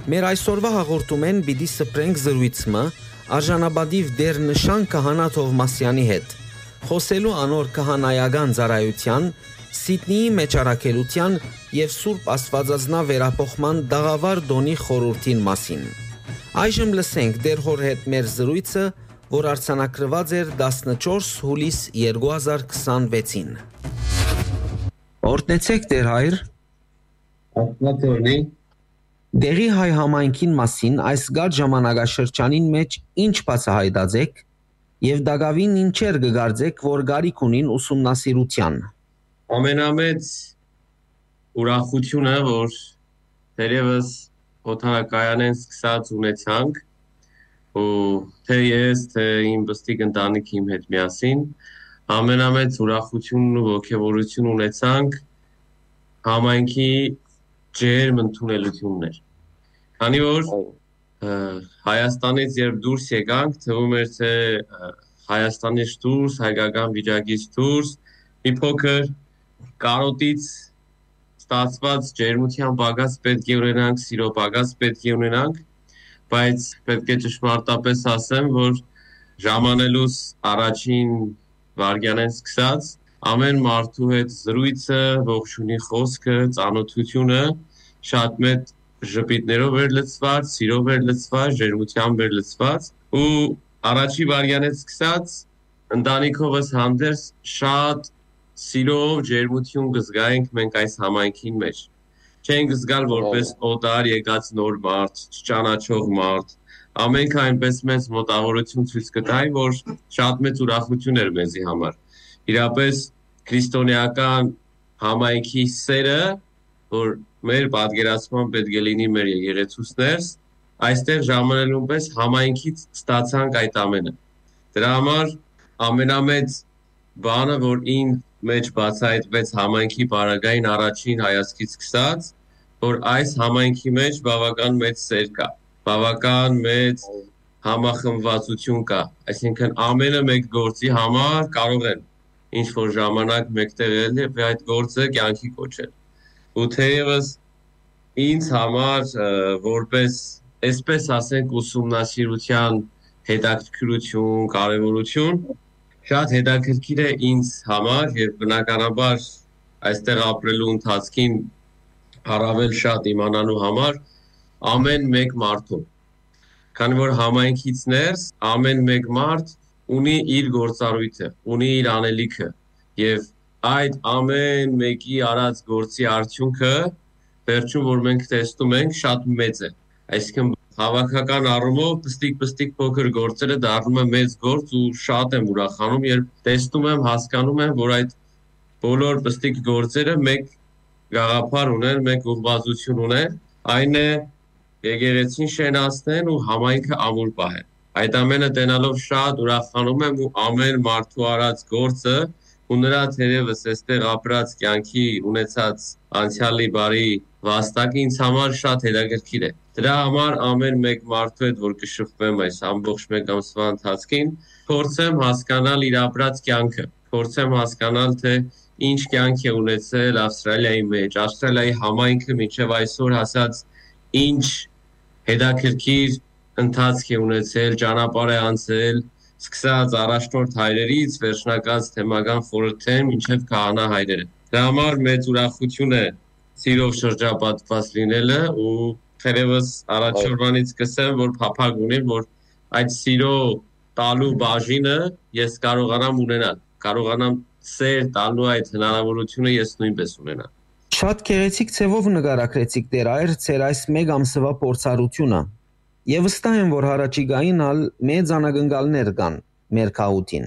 Մեր այսօրվա հաղորդումեն պիտի սփռենք զրույցը արժանաբադիվ դեր նշան քահանա Թովմասյանի հետ, խոսելու անոր քահանայական ծառայության, Սիդնեի մեջարակելության եւ Սուրբ Աստվածածնա վերապոխման դաղավար դոնի խորհրդին մասին։ Այժմ լսենք դեր հոր հետ մեր զրույցը, որ արձանագրված էր 14 հուլիս 2026-ին։ Օրհնեցեք դեր հայր։ Ատնատորնի Դերի հայ համայնքին մասին այս գար ժամանակաշրջանին մեջ ինչ բացահայտած եք եւ դակավին ինչեր կգարձեք, որ գարիք ունին ուսումնասիրության։ ամենամեծ ուրախությունը, որ դերևս օթարակայանեն սկսած ունեցանք, ու թե ես, թե իմ բստիկ ընտանիքի իմ հետ միասին, ամենամեծ ուրախությունն ու ոգևորություն ունեցանք համայնքի ջերմ ընդունելությունն էր։ Քանի որ Հայաստանից երբ դուրս եկանք, թվում էր թե Հայաստանից դուրս, հայկական վիճակից դուրս, մի փոքր կարոտից ստացված ջերմության բագած պետք է ունենանք, սիրո բագած պետք է ունենանք, բայց պետք է ճշմարտապես ասեմ, որ ժամանելուց առաջին վարքյանեն սկսած ամեն մարդու հետ զրույցը, ողջունի խոսքը, ծանոթությունը շատ մեծ ժպիտներով էր լցված, սիրով էր լցված, ջերմությամբ էր լցված ու առաջի վարքյանից սկսած ընտանիքովս հանդերձ շատ սիրով ջերմություն կզգայինք մենք այս համայնքին մեջ։ Չենք զգալ որպես օտար եկած նոր մարդ, չճանաչող մարդ, ամենքը այնպես մեծ մոտավորություն ցույց կտային, որ շատ մեծ ուրախություն էր մեզի համար։ Իրապես քրիստոնեական համայնքի սերը, որ մեր պատկերացման պետք է լինի մեր եկեղեցուներս, այստեղ ժամանելուն պես համայնքից ստացանք այդ ամենը։ Դրա համար ամենամեծ բանը, որ ին մեջ բացահայտվեց համայնքի բարագային առաջին հայացքից սկսած, որ այս համայնքի մեջ բավական մեծ սեր կա, բավական մեծ համախմբվածություն կա, այսինքն ամենը մեկ գործի համար կարող են ինչ-որ ժամանակ մեկտեղ ելնել եւ այդ գործը կյանքի կոչել։ Ու թեևս ինձ համար որպես, այսպես ասենք, ուսումնասիրության հետաքրքրություն, կարևորություն շատ հետաքրքիր է ինձ համար եւ բնականաբար այստեղ ապրելու ընթացքին առավել շատ իմանալու համար ամեն մեկ մարդու։ Քանի որ համայնքից ներս ամեն մեկ մարդ ունի իր գործառույթը, ունի իր անելիքը եւ այդ ամեն մեկի արած գործի արդյունքը վերջում որ մենք տեսնում ենք շատ մեծ է։ Այսինքն հավաքական առումով պստիկ փոքր գործերը դառնում են մեծ գործ ու շատ եմ ուրախանում, երբ տեսնում եմ, հասկանում եմ, որ այդ բոլոր պստիկ գործերը մեկ գաղափար ունեն, մեկ ուղղվածություն ունեն, այն է եկեղեցին շենացնեն ու համայնքը ամուր պահեն։ Այդ ամենը տենալով շատ ուրախանում եմ ու ամեն մարդու արած գործը ու նրա թերևս այստեղ ապրած կյանքի ունեցած անցյալի բարի վաստակը ինձ համար շատ հետաքրքիր է։ Դրա համար ամեն մեկ մարդու հետ որ կշփվեմ այս ամբողջ մեկ ամսվա ընթացքին, փորձեմ հասկանալ իր ապրած կյանքը, փորձեմ հասկանալ թե ինչ կյանք է ունեցել Ավստրալիայի մեջ, Ավստրալիայի համայնքը մինչև այսօր հասած ինչ հետաքրքիր ընթացք է ունեցել, ճանապարհ է անցել, սկսած առաջնորդ հայրերից, վերջնակած թեմական խորհրդեն մինչև քահանա հայրերը։ Դրա համար մեծ ուրախություն է սիրով շրջապատված լինելը ու թերևս առաջորդանից կսեմ, որ փափագ ունեմ, որ այդ սիրո տալու բաժինը ես կարողանամ ունենալ, կարողանամ սեր տալու այդ հնարավորությունը ես նույնպես ունենամ։ Շատ գեղեցիկ ցևով նկարագրեցիք դեր այր ծեր այս մեկ ամսվա փորձառությունը։ Եվ վստահ եմ, որ հարաճիգային ալ մեծ անագնգալներ կան մեր քահութին։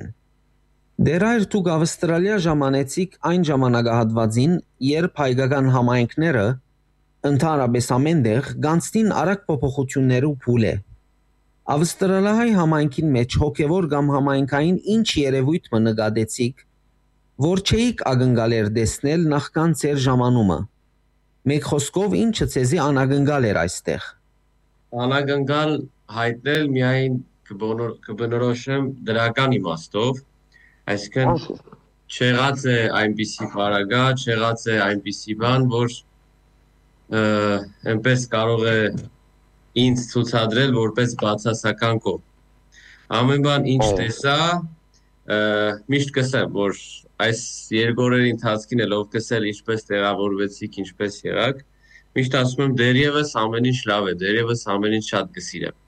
Դեր այր դուք Ավստրալիա ժամանեցիք այն ժամանակահատվածին, երբ հայկական համայնքները ընդհանրապես ամենտեղ գանցնին արագ փոփոխություններ ու փուլ է։ Ավստրալիայի համայնքին մեջ հոգևոր կամ համայնքային ինչ երևույթ նկատեցիք, որ չէիք ակնկալեր տեսնել նախքան ծեր ժամանումը։ Մեկ խոսքով ինչը ցեզի անագնկալ էր այստեղ։ Անագնկալ հայտնել միայն կբնորոշեմ դրական իմաստով, այսինքն չեղած է այնպիսի բարագա, չեղած է այնպիսի բան, որ այնպես կարող է ինձ ցուցադրել որպես բացասական կողմ։ Ամեն բան ինչ տեսա, միշտ կսեմ, որ այս երկու օրերի ընթացքին էլ ով կսել ինչպես տեղավորվեցիք, ինչպես եղաք, միշտ ասում եմ դերևս ամեն ինչ լավ է, դերևս ամեն ինչ շատ կսիրեմ։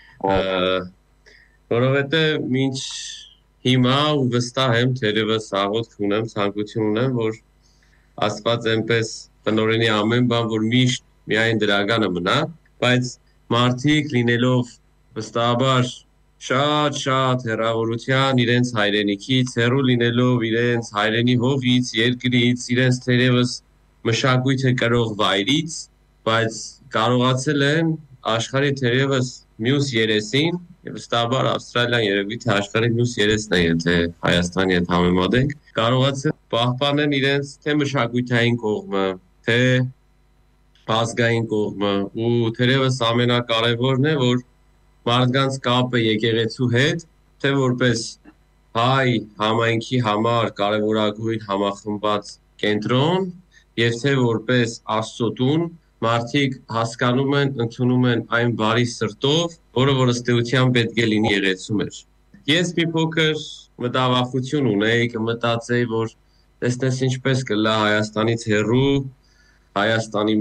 Որովհետև մինչ հիմա ու վստահ եմ, թերևս աղոթք ունեմ, ցանկություն ունեմ, որ Աստված այնպես տնօրենի ամեն բան, որ միշտ միայն դրականը մնա, բայց մարդիկ լինելով վստահաբար շատ հեռավորության իրենց հայրենիքից, հեռու լինելով իրենց հայրենի հողից, երկրից, իրենց թերևս մշակույթը կրող վայրից, բայց կարողացել են աշխարհի թերևս մյուս երեսին, եւ վստահաբար Ավստրալիան երևի թե աշխարհի մյուս երեսն է, եթե Հայաստանի հետ համեմատենք, կարողացել պահպանել իրենց թե մշակութային կողմը, թե ազգային կողմը, ու թերևս ամենակարևորն է, որ մարդկանց կապը եկեղեցու հետ, թե որպես հայ համայնքի համար կարևորագույն համախմբված կենտրոն, եւ թե որպես Աստծո տուն, մարդիկ հասկանում են, ընդունում են այն բարի սրտով, որը որ ըստ էության պետք է լինի եկեղեցու մեջ։ Ես մի փոքր մտավախություն ունեի, կմտածեի, որ տեսնես ինչպես կլա Հայաստանից հեռու, Հայաստանի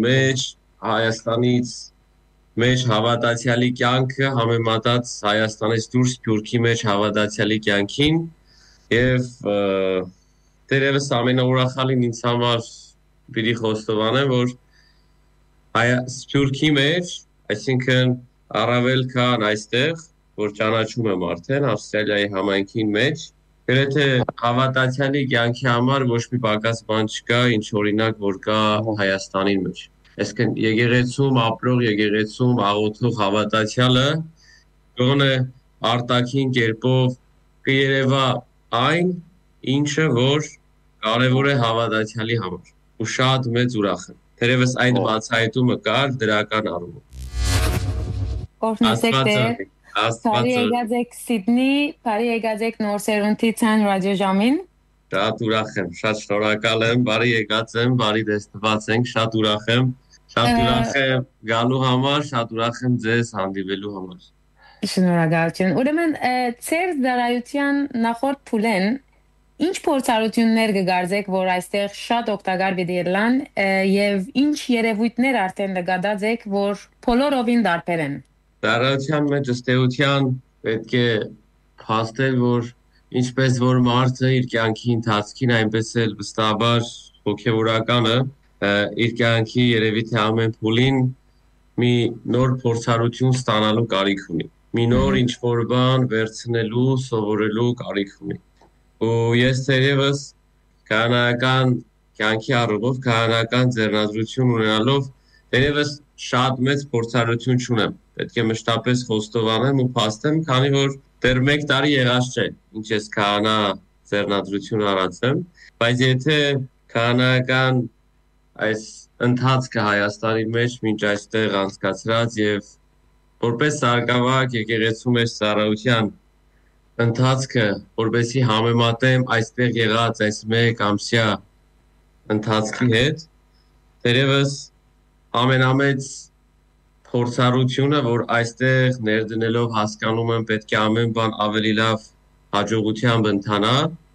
մեջ հավատացյալի կյանքը համեմատած Հայաստանից դուրս Սփյուռքի մեջ հավատացյալի կյանքին, եւ դերևս ամենաուրախալին ինձ համար պիտի խոստովանեմ, որ Սփյուռքի մեջ, այսինքն առավել քան այստեղ, որ ճանաչում եմ արդեն Ավստրալիայի համայնքին մեջ, գրեթե հավատացյալի կյանքի համար ոչ մի պակաս բան չկա, ինչ օրինակ որ կա Հայաստանի մեջ։ Այսինքն եկեղեցում ապրող, եկեղեցում աղոթող հավատացյալը գոնե արտաքին կերպով կերևա այն, ինչը որ կարևոր է հավատացյալի համար, ու շատ մեծ ուրախ եմ։ Թերևս այդ բացահայտումը կար դրական առումով։ Օրհնեցեք Տեր, բարի եկած եք Սիդնի, բարի եկած եք Նոր Սերունդի ցան ռադիոժամին։ Շատ ուրախ եմ, շատ շնորհակալ եմ, բարի եկած եմ, բարի տեսնված ենք, շատ ուրախ եմ գալու համար, շատ ուրախ եմ ձեզ հանդիպելու համար։ Շնորհակալություն։ Ուրեմն ծեր դարայության նախորդ փուլեն ինչ փորձառություններ կգարձեք, որ այստեղ շատ օգտակար դիռլան եւ ինչ երևույթներ արդեն նկատած եք, որ բոլորովին տարբեր են։ Դարայության մեջ ըստ էության պետք է փաստել, որ ինչպես որ մարդը իր կյանքի ընթացքին, այնպես էլ վստահաբար հոգեվորականը իր կյանքի երևի թե ամեն փուլին մի նոր փորձառություն ստանալու կարիք ունի։ Մի նոր ինչ-որ բան վերցնելու, սովորելու կարիք ունի։ Ու ես թերևս քահանայական կյանքի առումով, քահանայական ձեռնադրություն ունենալով, թերևս շատ մեծ փորձառություն չունեմ։ Պետք է մշտապես խոստովանեմ ու փաստեմ, քանի որ դեռ 1 տարի եղած չէ, ինչ ես քահանա ձեռնադրություն առածեմ, բայց եթե քահանայական այս ընթացքը Հայաստանի մեջ մինչ այստեղ անցկացրած եւ որպես սարգսավարակ եկեղեցու մեջ ծառայության ընթացքը, որպեսզի համեմատեմ այստեղ եղած այս 1 ամսյա ընթացքի հետ, թերևս ամենամեծ փորձառությունը, որ այստեղ ներդնելով հասկանում եմ պետք է ամեն բան ավելի լավ հաջողությամբ ընթանա,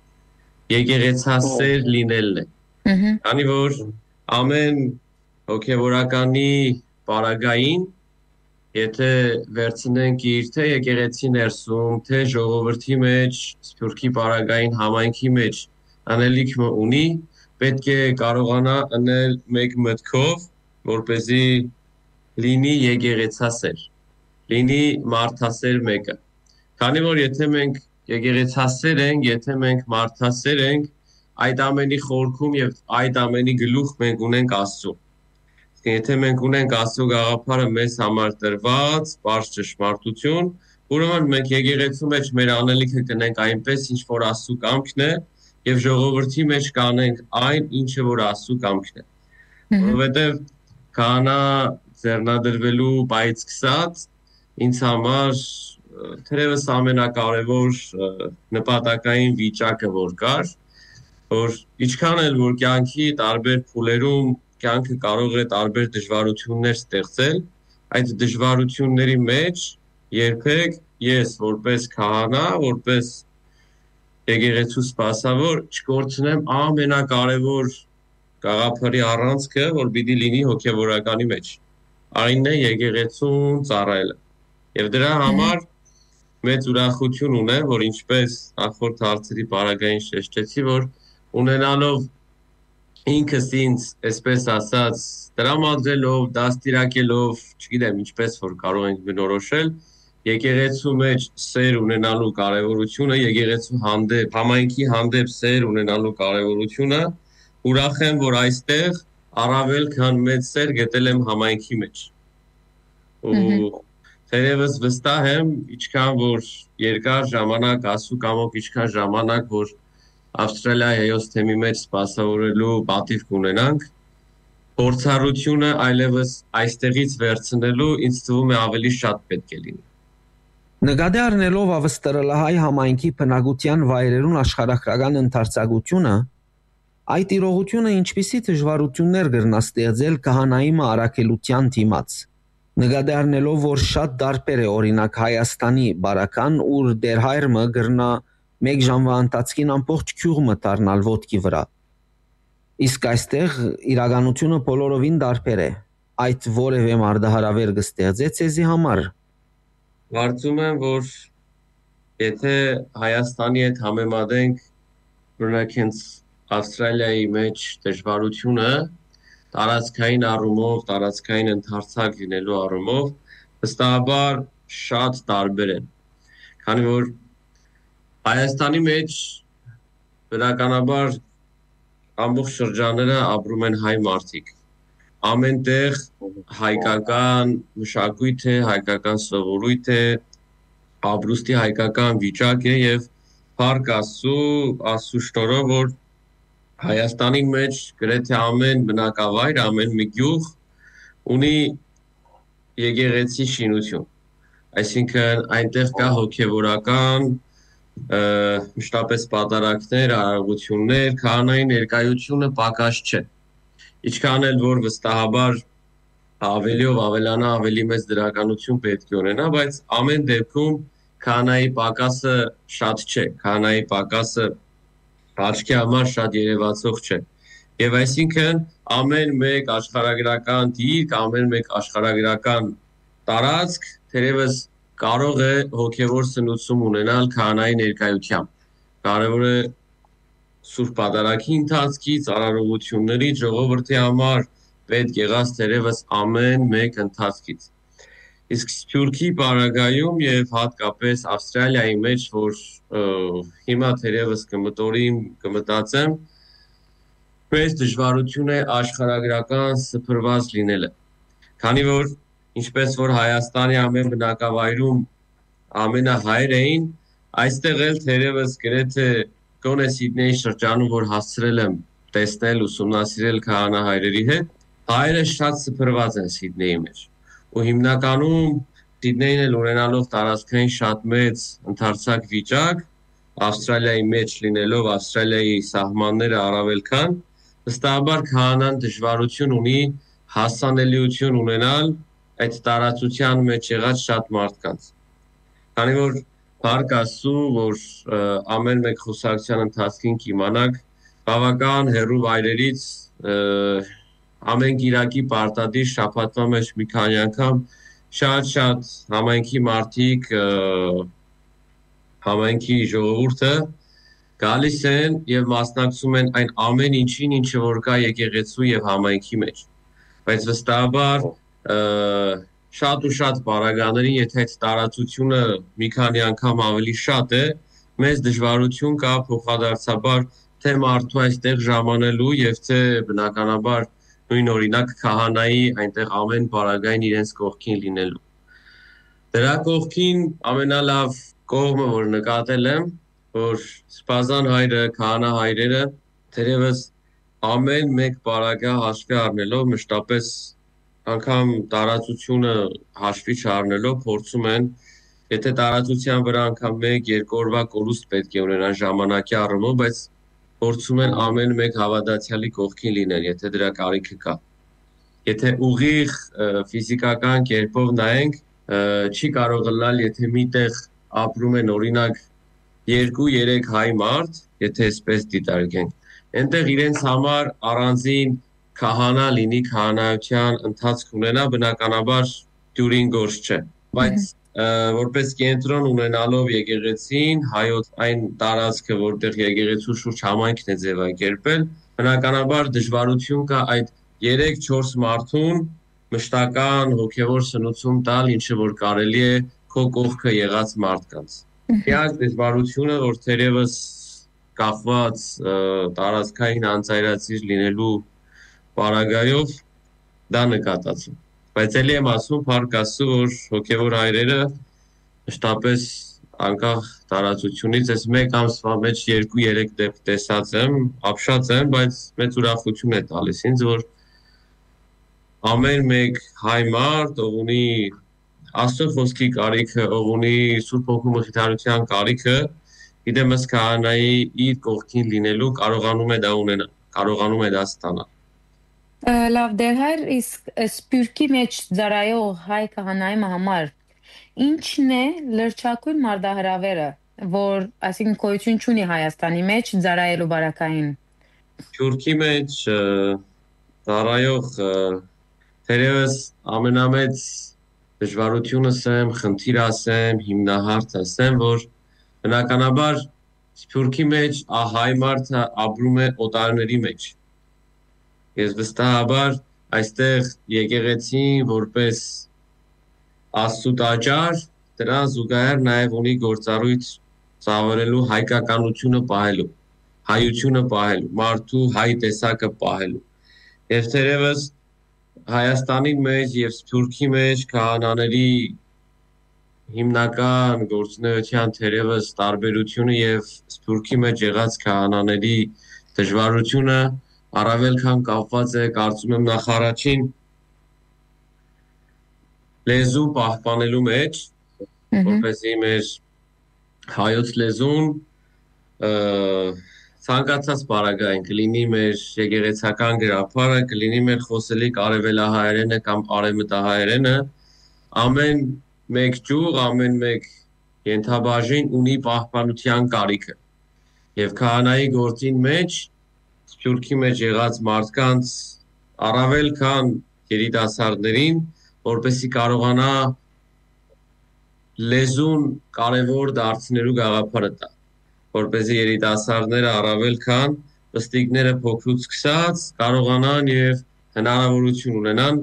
եկեղեցասեր լինելն է։ Քանի որ ամեն հոգևորականի պարագային, եթե վերցնենք իր թե եկեղեցի ներսում, թե ժողովրդի մեջ, Սփյուռքի պարագային համայնքի մեջ անելիքը ունի, պետք է կարողանա անել մեկ մտքով, որպեսզի լինի եկեղեցասեր, լինի մարդասեր մեկը։ Քանի որ եթե մենք եկեղեցասեր ենք, եթե մենք մարդասեր ենք, այդ ամենի խորքում եւ այդ ամենի գլուխ մենք ունենք Աստծո։ Եթե մենք ունենք Աստծո գաղափարը մեզ համար տրված, բարձ ճշմարտություն, ուրեմն մենք եկեղեցու մեջ մեր անելիքը կնենք այնպես, ինչ որ Աստծո կամքն է, եւ ժողովրդի մեջ կանենք այն, ինչը որ Աստծո կամքն է։ Որովհետեւ քահանա ձեռնադրվելու բայից սկսած ինձ համար թերևս ամենակարևոր նպատակային վիճակը որ կար, որ ինչքան էլ որ կյանքի տարբեր փուլերում կյանքը կարող է տարբեր դժվարություններ ստեղծել, այդ դժվարությունների մեջ երբեք ես որպես քահանա, որպես եկեղեցու սպասավոր չկորցնեմ ամենակարևոր գաղափարի առանցքը, որ պիտի լինի հոգևորականի մեջ։ Այն է եկեղեցուն ծառայելը։ Եվ դրա համար մեծ ուրախություն ունեմ, որ ինչպես նախորդ հարցերի պարագային շեշտեցի, որ ունենալով ինքս ինձ, այսպես ասած, տրամադրելով, դաստիարակելով, չգիտեմ ինչպես որ կարող ենք բնորոշել, եկեղեցու մեջ սեր ունենալու կարևորությունը, եկեղեցու հանդեպ, համայնքի հանդեպ սեր ունենալու կարևորությունը, ուրախ եմ, որ այստեղ առավել քան մեծ սեր գտել եմ համայնքի մեջ։ Ու թերևս վստահ եմ, ինչքան որ երկար ժամանակ, ասու կամոք ինչքան ժամանակ, որ Ավստրալիայի հեոս թեմի մեջ սպասավորելու պատիվ կունենանք, փորձառությունը այլևս այստեղից վերցնելու ինձ թվում է ավելի շատ պետք է լինի։ Նկատի առնելով ավստրալիահայ համայնքի բնակության վայրերուն աշխարհագրական ընդարձակությունը, այդ իրողությունը ինչպիսի դժվարություններ կրնա ստեղծել քահանայի առաքելության դիմաց։ Նկատի առնելով, որ շատ դարբեր է օրինակ Հայաստանի բարական, ուր դերհայրը կրնա մեկ ժամվա ընթացքին ամբողջ գյուղը դառնալ ոտքի վրա։ Իսկ այստեղ իրականությունը բոլորովին դարբեր է։ Այդ որևէ մարդահարավեր կստեղծե ցեզի համար։ Կարծում եմ, որ եթե Հայաստանի հետ համեմատենք, օրինակ հենց Ավստրալիայի մեջ դժվարությունը տարածքային առումով, տարածքային ընդարձակ լինելու առումով վստահաբար շատ տարբեր են։ Քանի որ Հայաստանի մեջ բնականաբար ամբողջ շրջանները ապրում են հայ մարդիկ։ Ամենտեղ հայկական մշակույթ է, հայկական սովորույթ է, ապրուստի հայկական վիճակ է եւ փառք Աստծո շնորհով, որ Հայաստանի մեջ գրեթե ամեն բնակավայր, ամեն մի գյուղ ունի եկեղեցի շինություն։ Այսինքն այնտեղ կա հոգևորական մշտապես պատարակներ, արարողություններ, քահանայի ներկայությունը պակաս չէ։ Ինչքան էլ որ վստահաբար ավելիով ավելանա, ավելի մեծ դրականություն պետք է ունենա, բայց ամեն դեպքում քահանայի պակասը շատ չէ, քահանայի պակասը աչքի համար շատ երևացող չէ։ Եվ այսինքն ամեն մեկ աշխարհագրական դիրք, ամեն մեկ աշխարհագրական տարածք թերևս կարող է հոգևոր սնուցում ունենալ քահանայի ներկայությամբ։ Կարևոր է սուրբ պատարագի ընթացքից, արարողությունների, ժողովրդի համար պետք եղած թերևս ամեն մեկ ընթացքից։ Իսկ Սփյուռքի պարագայում եւ հատկապես Ավստրալիայի մեջ, որ հիմա թերևս կմտածեմ, մեծ դժվարություն է աշխարհագրական սփռված լինելը։ Քանի որ ինչպես որ Հայաստանի ամեն բնակավայրում ամենահայր էին, այստեղ էլ թերևս գրեթե գոնե Սիդնեյի շրջանում, որ հասցրել եմ տեսնել, ուսումնասիրել քահանահայրերի հետ, հայերը շատ սփռված են Սիդնեյի մեջ։ Ու հիմնականում Սիդնեյն էլ ունենալով տարածքային շատ մեծ ընդարձակ վիճակ, Ավստրալիայի մեջ լինելով Ավստրալիայի սահմանները առավել քան, վստահաբար քահանան դժվարություն ունի հասանելիություն ունենալ այդ տարածության մեջ եղած շատ մարդկանց։ Քանի որ փառք Աստծո, որ ամեն մեկ խոսակցության ընթացքին կիմանաք, բավական հեռու վայրերից ամեն գիրակի պարտադիր շաբաթվա մեջ մի քանի անգամ շատ համայնքի մարդիկ, համայնքի ժողովուրդը գալիս են եւ մասնակցում են այն ամեն ինչին, ինչը որ կա եկեղեցու եւ համայնքի մեջ։ Բայց վստահաբար շատ ու շատ բարագաներին, եթե այդ տարածությունը մի քանի անգամ ավելի շատ է, մեծ դժվարություն կա փոխադարձաբար թե մարդու այստեղ ժամանելու եւ թե բնականաբար նույն օրինակ քահանայի այնտեղ ամեն բարագային իրենց կողքին լինելու։ Դրա կողքին ամենալավ կողմը, որ նկատել եմ, որ սպազան հայրը, քահանա հայրերը թերևս ամեն մեկ բարագա հաշվի առնելով մշտապես անգամ տարածությունը հաշվի չառնելով փորձում են, եթե տարածության վրա անգամ 1-2 օրվա կորուստ պետք է ունենան ժամանակի առումով, բայց փորձում են ամեն մեկ հավատացյալի կողքին լինել, եթե դրա կարիքը կա։ Եթե ուղիղ ֆիզիկական կերպով նայենք, չի կարող լալ, եթե միտեղ ապրում են օրինակ 2-3 հայ մարդ, եթե այսպես դիտարկենք, այնտեղ իրենց համար առանձին քահանա լինի, քահանայության ընթացք ունենա, բնականաբար դյուրին գործ չէ, բայց որպես կենտրոն ունենալով եկեղեցին, հայոց այն տարածքը, որտեղ եկեղեցու շուրջ համայնքն է ձևակերպել, բնականաբար դժվարություն կա այդ 3-4 մարդուն մշտական հոգևոր սնուցում տալ, ինչը որ կարելի է քո կողքը եղած մարդկանց։ Միակ դժվարությունը, որ թերևս կախված տարածքային անծայրածիր լինելու պարագայով դա նկատացում։ Բայց էլի եմ ասում, փառք Աստծո, որ հոգևոր հայրերը մշտապես անկախ տարածությունից այս մեկ ամսվա մեջ 2-3 դեպք տեսած եմ, ապշած եմ, բայց մեծ ուրախություն է տալիս ինձ, որ ամեն մեկ հայ մարդ, ով ունի Աստծո խոսքի կարիքը, ով ունի Սուրբ Հոգու մխիթարության կարիքը, գիտեմ ըստ քահանայի իր կողքին լինելու կարողանում է դա ունենալ, կարողանում է դա ստանալ։ Լավ դերհայր, իսկ սպյուրքի մեջ ծառայող հայ քահանայի համար ինչն է լրջակույն մարդահրավերը, որ այսինքն գոյություն չունի Հայաստանի մեջ ծառայելու բարակային։ Սպյուրքի մեջ ծառայող թերևս ամենամեծ դժվարությունը ասեմ, խնդիր ասեմ, հիմնահարց ասեմ, որ բնականաբար սպյուրքի մեջ հայ մարդը ապրում է օտարների մեջ։ Ես վստահաբար այստեղ եկեղեցին որպես Աստծո տաճար, դրան զուգահեռ նաև ունի գործառույթ ծավալելու հայկականությունը պահելու, հայությունը պահելու, մարդու հայ տեսակը պահելու։ Եվ թերևս Հայաստանի մեջ եւ Սփյուռքի մեջ քահանաների հիմնական գործունեության թերևս տարբերությունը եւ Սփյուռքի մեջ եղած քահանաների դժվարությունը առավել քան կապված է, կարծում եմ նախարարին լեզու պահպանելու մեջ, որպեսզի մեր հայոց լեզուն ցանկացած բaragային կլինի մեր եկեղեցական գրապարը, կլինի մեր խոսելիք արևելահայերենը կամ արևմտահայերենը, ամեն մեկ ճյուղ, ամեն մեկ ենթաբաժին ունի պահպանության կարիքը։ Եվ քահանայի գործին մեջ, Սփյուռքի մեջ եղած մարդկանց առավել քան երիտասարդներին, որպեսզի կարողանա լեզուն կարևոր դարձնելու գաղափարը տա, որպեսզի երիտասարդները առավել քան պստիկները փոքրուց սկսած կարողանան եւ հնարավորություն ունենան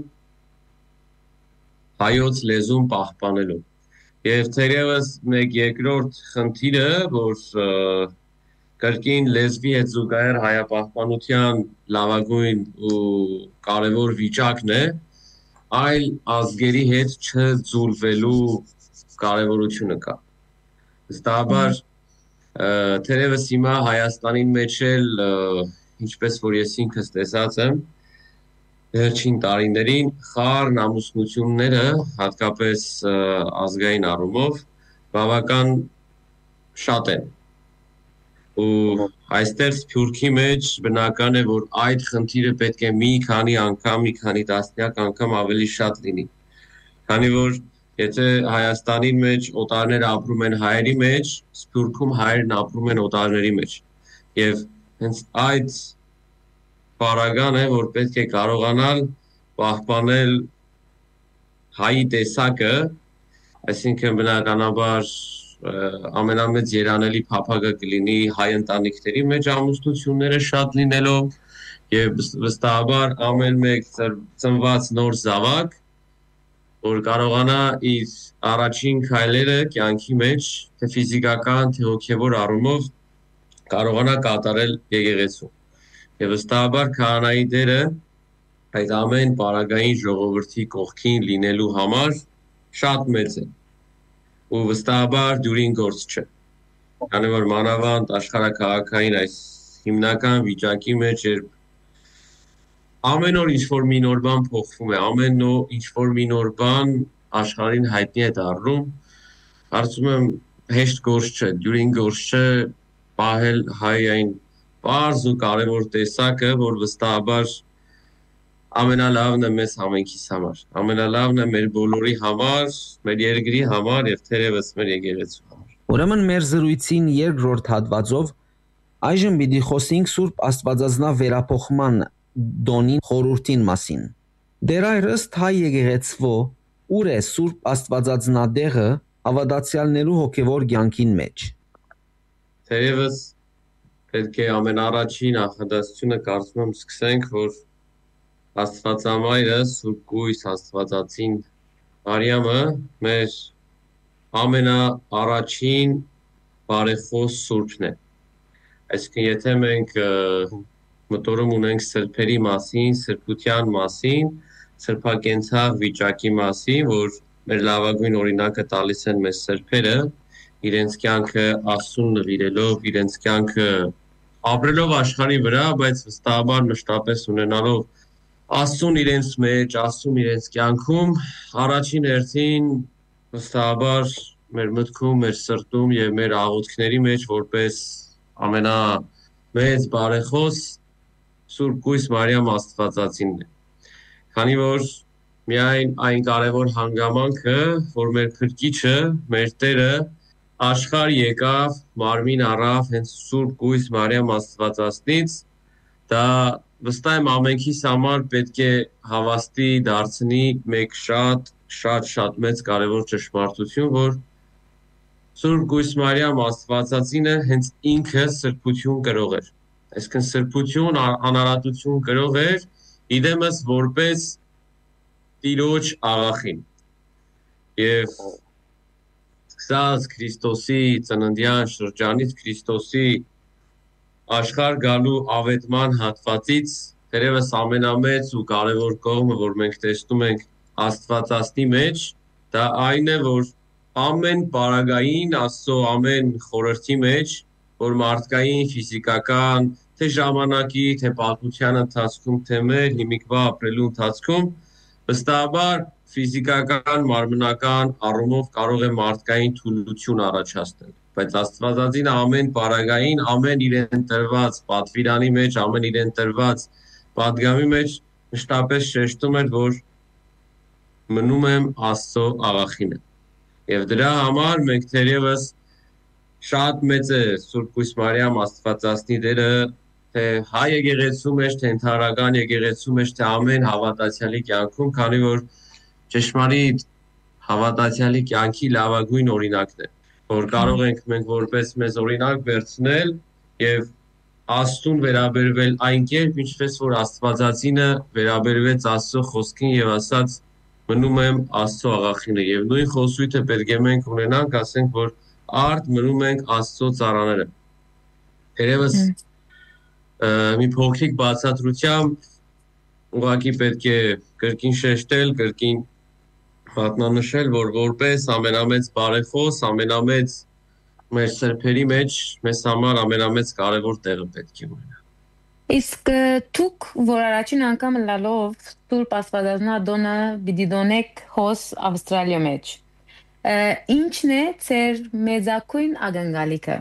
հայոց լեզուն պահպանելու։ Եվ թերևս մեկ երկրորդ խնդիրը, որ կրկին լեզվի հետ զուգահեռ հայապահպանության լավագույն ու կարևոր վիճակն է, այլ ազգերի հետ չձուլվելու կարևորությունը կա։ Վստահաբար թերևս հիմա Հայաստանի մեջ էլ, ինչպես որ ես ինքս տեսած եմ, վերջին տարիներին խառն ամուսնությունները, հատկապես ազգային առումով, բավական շատ են։ Ու այստեղ Սփյուռքի մեջ բնական է, որ այդ խնդիրը պետք է մի քանի անգամ, մի քանի տասնյակ անգամ ավելի շատ լինի։ Քանի որ եթե Հայաստանի մեջ օտարները ապրում են հայերի մեջ, Սփյուռքում հայերն ապրում են օտարների մեջ։ Եվ հենց այդ պարագան է, որ պետք է կարողանալ պահպանել հայի տեսակը, այսինքն բնականաբար ամենամեծ երանելի փափագը կլինի հայ ընտանիքների մեջ ամուսնությունները շատ լինելով եւ վստահաբար ամեն մեկ ծնված նոր զավակ, որ կարողանա իր առաջին քայլերը կյանքի մեջ, թե ֆիզիկական, թե հոգեվոր առումով կարողանա կատարել եկեղեցում։ Եվ վստահաբար քահանայի դերը այդ ամեն պարագային ժողովրդի կողքին լինելու համար շատ մեծ է։ Ու վստահաբար դյուրին գործ չէ։ Քանի որ մանավանդ աշխարհաքաղաքային այս հիմնական վիճակի մեջ ամեն օր ինչ-որ մի նոր բան փոխվում է, ամեն ինչ-որ մի նոր բան աշխարհին հայտնի է դառնում, կարծում եմ հեշտ գործ չէ, դյուրին գործ չէ պահել հայ այն պարզ ու կարևոր տեսակը, որ վստահաբար ամենալավն է մեզ ամենքիս համար, ամենալավն է մեր բոլորի համար, մեր երկրի համար եւ թերևս մեր եկեղեցու համար։ Ուրեմն մեր զրույցին երկրորդ հատվածով այժմ պիտի խոսենք Սուրբ Աստվածածնա վերափոխման դոնին խորհրդին մասին։ Դեր այրս հայ եկեղեցվո ուր է Սուրբ Աստվածածնա դեղը հավատացյալներու հոգևոր կյանքին մեջ։ Թերևս պետք է ամենառաջին նախադասությունը կարծում եմ սկսենք, որ Աստվածամայրը Սուրբ Գույս Աստվածածին Մարիամը մեր ամենաառաջին բարեխոս Սուրբն է։ Այսինքն եթե մենք մտորում ունենք սրբերի մասին, սրբության մասին, սրբակենցաղ վիճակի մասին, որ մեր լավագույն օրինակը տալիս են մեզ սրբերը, իրենց կյանքը Աստծուն նվիրելով, իրենց կյանքը ապրելով աշխարհի վրա, բայց վստահաբար մշտապես ունենալով Աստծուն իրենց մեջ, Աստծուն իրենց կյանքում, առաջին հերթին վստահաբար մեր մտքում, մեր սրտում եւ մեր աղոթքների մեջ որպես ամենամեծ բարեխոս Սուրբ Գույս Մարիամ Աստվածածինն է։ Քանի որ միայն այն կարևոր հանգամանքը, որ մեր Փրկիչը, մեր Տերը աշխարհ եկավ, մարմին առավ հենց Սուրբ Գույս Մարիամ Աստվածածնից, դա վստահ եմ ամենքիս համար պետք է հավաստի դարձնի մեկ շատ մեծ կարևոր ճշմարտություն, որ Սուրբ Գույս Մարիամ Աստվածածինը հենց ինքը սրբություն կրող էր։ Այսինքն սրբություն, անարատություն կրող էր, իդեմս որպես Տիրոջ աղախին։ Եվ սկսած Քրիստոսի ծննդյան շրջանից, Քրիստոսի աշխարհ գալու ավետման հատվածից, թերևս ամենամեծ ու կարևոր կողմը, որ մենք տեսնում ենք Աստվածածնի մեջ, դա այն է, որ ամեն պարագային Աստծո ամեն խորհրդի մեջ, որ մարդկային, ֆիզիկական, թե ժամանակի, թե պատմության ընթացքում, թե մեր հիմիկվա ապրելու ընթացքում, վստահաբար ֆիզիկական, մարմնական առումով կարող է մարդկային թուլություն առաջացնել, բայց Աստվածածինը ամեն պարագային, ամեն իրեն տրված պատվիրանի մեջ, ամեն իրեն տրված պատգամի մեջ մշտապես շեշտում էր, որ մնում եմ Աստծո աղախինը։ Եվ դրա համար մենք թերևս շատ մեծ է Սուրբ Գույս Մարիամ Աստվածածնի դերը, թե հայ եկեղեցու մեջ, թե ընդհանրական եկեղեցու մեջ, թե ամեն հավատացյալի կյանքում, քանի որ ճշմարիտ հավատացյալի կյանքի լավագույն օրինակն է, որ կարող ենք մենք որպես մեզ օրինակ վերցնել եւ Աստծուն վերաբերվել այն կերպ, ինչպես որ Աստվածածինը վերաբերվեց Աստծո խոսքին եւ ասաց մնում եմ Աստծո աղախինը եւ նույն խոսույթը պետք է մենք ունենանք, ասենք որ արդ մնում ենք Աստծո ծառաները։ Երևս մի փոքրիկ բացատրությամբ ուղղակի պետք է կրկին շեշտել, կրկին պատնանշել, որ որպես ամենամեծ բարեխոս, ամենամեծ մեր սրբերի մեջ մեզ համար ամենամեծ կարևոր տեղը պետք է ունենա։ Իսկ դուք որ առաջին անգամ լալով Սուրբ Աստվածածնա դոնը պիտի դոնեք հոս Ավստրալիա մեջ։ Ինչն է ձեր մեծակույն ակնկալիքը։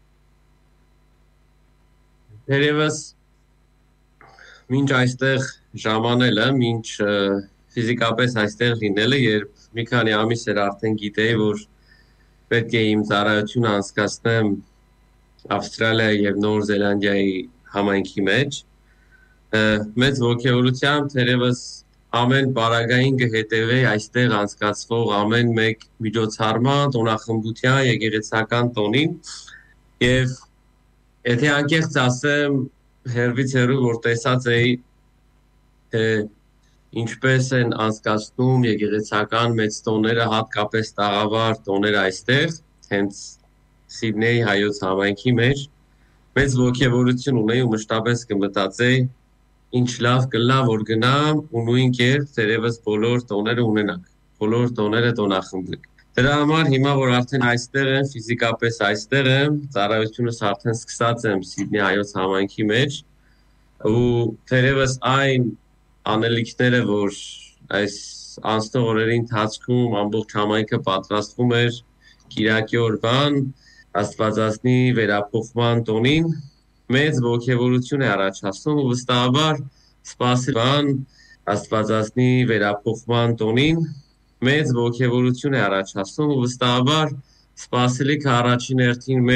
Երևս մինչ այստեղ ժամանելը, մինչ ֆիզիկապես այստեղ լինելը, երբ մի քանի ամիս էր արդեն գիտեի, որ պետք է իմ ծառայությունը անցկացնեմ Ավստրալիայի եւ Նոր Զելանդիայի համայնքի մեջ, մեծ ողջավորությամբ թերևս ամեն բարագային կհետևեի այստեղ անցկացվող ամեն մեկ միջոցառման, տոնախմբության, եկեղեցական տոնին եւ եթե անկեղծ ասեմ, հերվից հեռու որ տեսած էի, թե ինչպես են անցկացնում եկեղեցական մեծ տոները, հատկապես տաղավար տոները այստեղ, հենց Սիդնեի հայոց համայնքի մեջ, մեծ ողջավորություն ունեի ու մշտապես կմտածեի, ինչ լավ կլա որ գնամ ու նույն կերպ թերևս բոլոր տոները ունենանք, բոլոր տոները տոնախմբենք։ Դրա համար հիմա որ արդեն այստեղ եմ, ֆիզիկապես այստեղ եմ, ծառայությունս արդեն սկսած եմ Սիդնեի հայոց համայնքի մեջ ու թերևս այն անելիքները, որ այս անցնող օրերի ընթացքում ամբողջ համայնքը պատրաստվում էր Կիրակի օրվան Աստվածածնի վերափոխման տոնին, մեծ ողջավորություն է առաջացնում ու վստահաբար սպասիվան Աստվածածնի վերափոխման տոնին մեծ ողջևորություն է առաջացնում ու վստահաբար սպասելիք առաջին հերթին